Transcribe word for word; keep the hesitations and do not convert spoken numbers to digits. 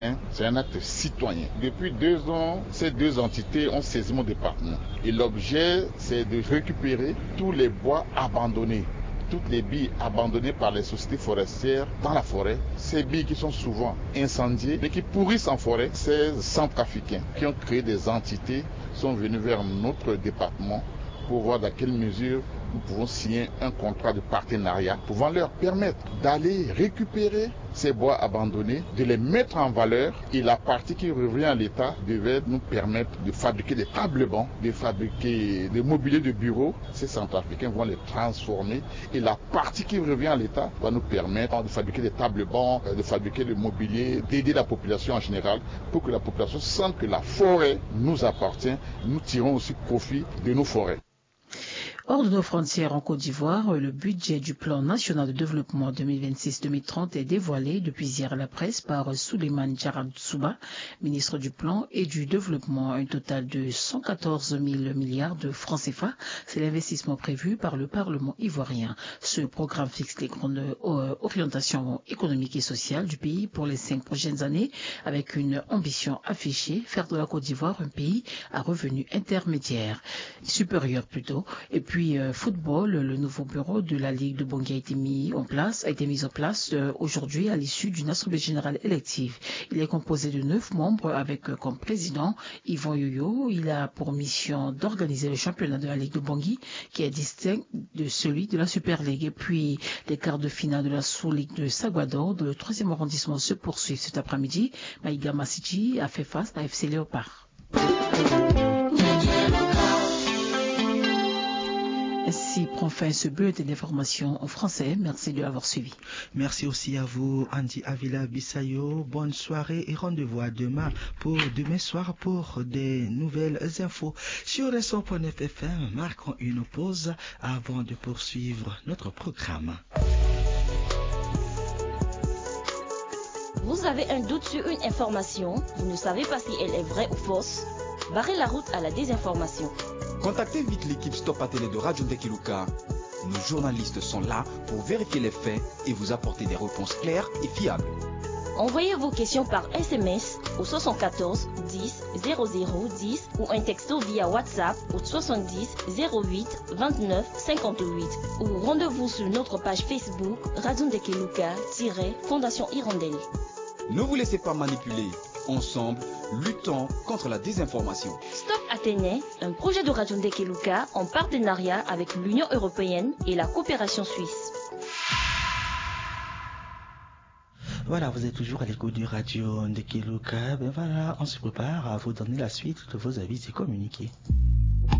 C'est un acte citoyen. Depuis deux ans, ces deux entités ont saisi mon département. Et l'objet, c'est de récupérer tous les bois abandonnés, toutes les billes abandonnées par les sociétés forestières dans la forêt. Ces billes qui sont souvent incendiées et qui pourrissent en forêt. Ces Centrafricains qui ont créé des entités sont venus vers notre département pour voir dans quelle mesure nous pouvons signer un contrat de partenariat pouvant leur permettre d'aller récupérer ces bois abandonnés, de les mettre en valeur, et la partie qui revient à l'État devait nous permettre de fabriquer des tables bancs, de fabriquer des mobiliers de bureau. Ces Centrafricains vont les transformer, et la partie qui revient à l'État va nous permettre de fabriquer des tables bancs, de fabriquer le mobilier, d'aider la population en général pour que la population sente que la forêt nous appartient. Nous tirons aussi profit de nos forêts. Hors de nos frontières en Côte d'Ivoire, le budget du plan national de développement deux mille vingt-six deux mille trente est dévoilé depuis hier à la presse par Souleymane Diarra-Souba, ministre du Plan et du Développement. Un total de cent quatorze mille milliards de francs C F A. C'est l'investissement prévu par le Parlement ivoirien. Ce programme fixe les grandes orientations économiques et sociales du pays pour les cinq prochaines années, avec une ambition affichée, faire de la Côte d'Ivoire un pays à revenus intermédiaires, supérieurs plutôt. Et puis euh, football, le nouveau bureau de la Ligue de Bangui a été mis en place, a été mis en place euh, aujourd'hui à l'issue d'une assemblée générale élective. Il est composé de neuf membres avec euh, comme président Yvan Yoyo. Il a pour mission d'organiser le championnat de la Ligue de Bangui, qui est distinct de celui de la Super League. Et puis les quarts de finale de la sous-ligue de Saguador, dans le troisième arrondissement, se poursuivent cet après-midi. Maïga Massidji a fait face à F C Léopard. Ainsi prend fin ce bulletin d'information en français. Merci de l'avoir suivi. Merci aussi à vous, Andy Avila Bissayo. Bonne soirée et rendez-vous à demain pour demain soir pour des nouvelles infos. Sur les cent point neuf F M, marquons une pause avant de poursuivre notre programme. Vous avez un doute sur une information, vous ne savez pas si elle est vraie ou fausse? Barrez la route à la désinformation. Contactez vite l'équipe Stop à Télé de Radio Ndekeluka. Nos journalistes sont là pour vérifier les faits et vous apporter des réponses claires et fiables. Envoyez vos questions par S M S au soixante-quatorze dix zéro zéro dix ou un texto via WhatsApp au soixante-dix zéro huit vingt-neuf cinquante-huit ou rendez-vous sur notre page Facebook Radio Ndekeluka-Fondation Hirondelle. Ne vous laissez pas manipuler. Ensemble, luttons contre la désinformation. Stop Athénée, un projet de Radio Ndekeluka en partenariat avec l'Union européenne et la coopération suisse. Voilà, vous êtes toujours à l'écoute du Radio Ndekeluka. Ben voilà, on se prépare à vous donner la suite de vos avis et communiqués.